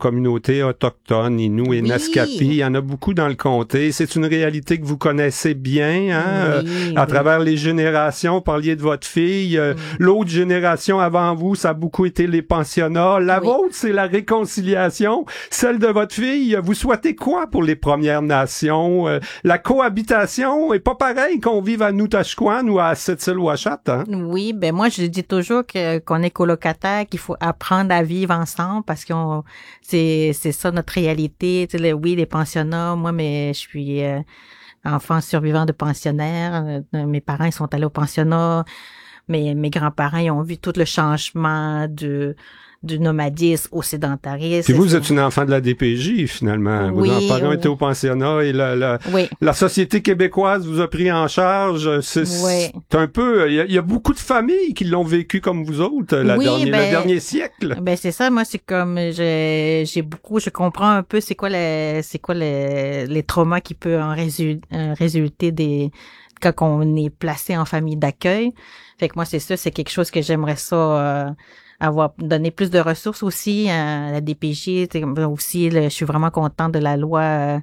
communautés autochtones, Inuits et Oui. Naskapi. Il y en a beaucoup dans le comté. C'est une réalité que vous connaissez bien, hein, à travers les générations. Vous parliez de votre fille. L'autre génération avant vous, ça a beaucoup été les pensionnats. La vôtre, c'est la réconciliation. Celle de votre fille, vous souhaitez quoi pour les Premières Nations? La cohabitation est pas pareil qu'on vive à Noutashquan ou à Sept-Îles-Ouachat, hein? Oui, ben moi je dis toujours qu'on est colocataire, qu'il faut apprendre à vivre ensemble parce qu'on c'est ça notre réalité. Tu sais, oui, les pensionnats, moi mais je suis enfant survivant de pensionnaire. Mes parents ils sont allés au pensionnat. Mes grands-parents ils ont vu tout le changement du nomadisme au sédentarisme. Puis vous êtes une enfant de la DPJ, finalement. Vos grands-parents étaient au pensionnat et la société québécoise vous a pris en charge. C'est un peu... Il y a beaucoup de familles qui l'ont vécu comme vous autres, le dernier siècle. Ben c'est ça, moi, c'est comme... Je comprends un peu c'est quoi les traumas qui peuvent en résulter quand on est placé en famille d'accueil. Fait que moi, c'est ça, c'est quelque chose que j'aimerais ça... avoir donné plus de ressources aussi à la DPJ. Aussi, je suis vraiment contente de la loi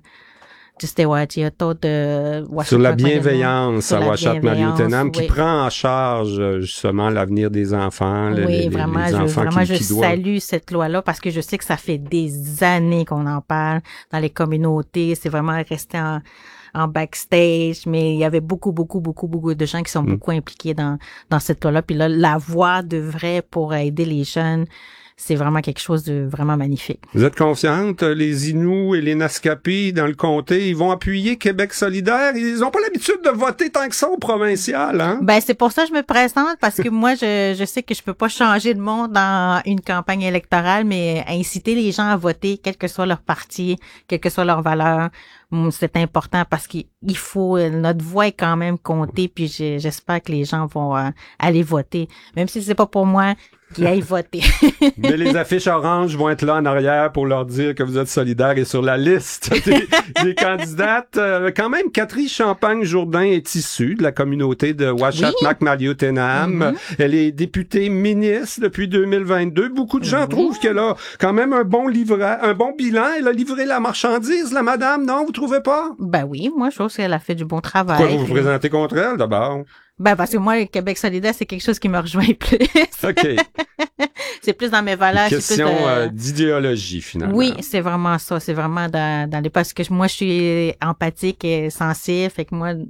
sur la bienveillance à Ouachat-Maliotenam qui prend en charge justement l'avenir des enfants, les enfants je salue cette loi-là parce que je sais que ça fait des années qu'on en parle dans les communautés. C'est vraiment resté en backstage, mais il y avait beaucoup de gens qui sont beaucoup impliqués dans cette loi-là. Puis là, la voix de vrai pour aider les jeunes, c'est vraiment quelque chose de vraiment magnifique. Vous êtes confiante? Les Inuits et les Naskapi dans le comté, ils vont appuyer Québec solidaire? Ils ont pas l'habitude de voter tant que ça au provincial, hein? Ben, c'est pour ça que je me présente, parce que moi, je sais que je peux pas changer le monde dans une campagne électorale, mais inciter les gens à voter, quel que soit leur parti, quelle que soit leur valeur, c'est important parce qu'il faut, notre voix est quand même comptée, puis j'espère que les gens vont aller voter. Même si c'est pas pour moi, qui aillent voter. Mais les affiches oranges vont être là en arrière pour leur dire que vous êtes solidaires et sur la liste des candidates. Quand même, Catherine Champagne-Jourdain est issue de la communauté de Ouachat-Maliotenam. Elle est députée ministre depuis 2022. Beaucoup de gens trouvent qu'elle a quand même un bon bilan. Elle a livré la marchandise, la madame, non? Vous trouvez pas? Ben oui, moi, je trouve qu'elle a fait du bon travail. Pourquoi vous vous présentez contre elle, d'abord? Ben, parce que moi, le Québec solidaire, c'est quelque chose qui me rejoint plus. OK. C'est plus dans mes valeurs. Une question d'idéologie, finalement. Oui, c'est vraiment ça. C'est vraiment dans les... Parce que moi, je suis empathique et sensible. Fait que moi,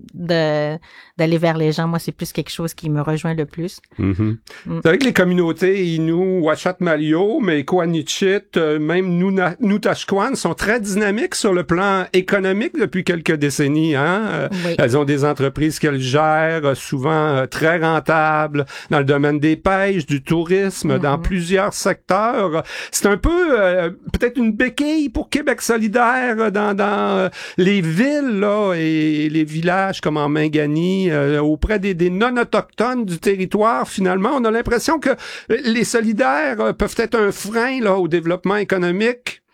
d'aller vers les gens, moi, c'est plus quelque chose qui me rejoint le plus. C'est vrai que les communautés Innu, Ouachat-Malio, mais Coanichit, même Noutashquan sont très dynamiques sur le plan économique depuis quelques décennies, hein? Elles ont des entreprises qu'elles gèrent, souvent très rentables, dans le domaine des pêches, du tourisme, dans plusieurs secteurs. C'est un peu peut-être une béquille pour Québec solidaire dans les villes là et les villages comme en Mingani, auprès des non-autochtones du territoire. Finalement, on a l'impression que les solidaires peuvent être un frein là au développement économique.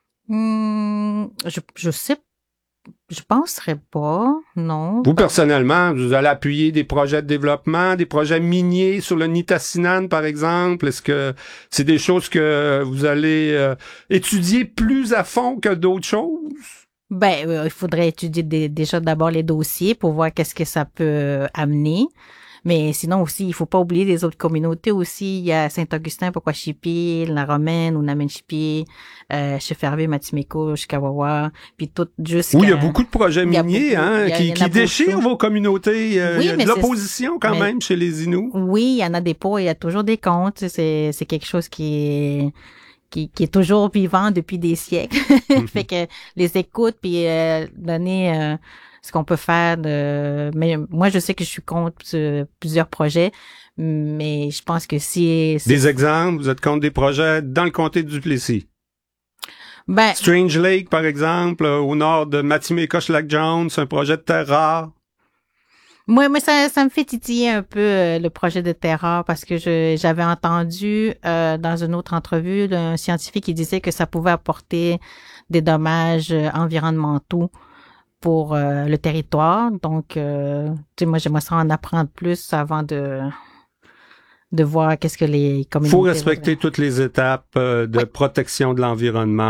Je sais pas. Je penserais pas, non. Vous, personnellement, vous allez appuyer des projets de développement, des projets miniers sur le Nitassinan, par exemple? Est-ce que c'est des choses que vous allez étudier plus à fond que d'autres choses? Ben, il faudrait étudier déjà d'abord les dossiers pour voir qu'est-ce que ça peut amener. Mais sinon aussi, il faut pas oublier les autres communautés aussi. Il y a Saint-Augustin, Pokwachipi, la Romaine, Unamenchipi, Chefervé, Matimeko, Chikawawa, puis tout jusqu'à... Oui, il y a beaucoup de projets miniers qui déchirent vos communautés. Il y a de l'opposition quand même chez les Inuits. Oui, il y en a des pas, il y a toujours des comptes. C'est quelque chose qui est toujours vivant depuis des siècles. Fait que les écoutes puis donner ce qu'on peut faire mais moi je sais que je suis contre plusieurs projets, mais je pense que si des exemples, vous êtes contre des projets dans le comté de Duplessis? Ben Strange Lake par exemple, au nord de Matimekos-Lac-Jones, un projet de terre rare. Moi, ça me fait titiller un peu le projet de terre rare parce que j'avais entendu dans une autre entrevue un scientifique qui disait que ça pouvait apporter des dommages environnementaux pour le territoire. Donc, tu sais, moi, j'aimerais ça en apprendre plus avant de voir qu'est-ce que les communautés... Faut respecter toutes les étapes de protection de l'environnement.